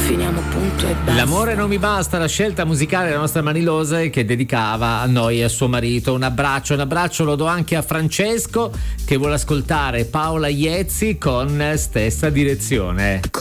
finiamo punto e basta. L'amore non mi basta, la scelta musicale della nostra Manilose che dedicava a noi e a suo marito. Un abbraccio lo do anche a Francesco che vuole ascoltare Paola Iezzi con Stessa Direzione.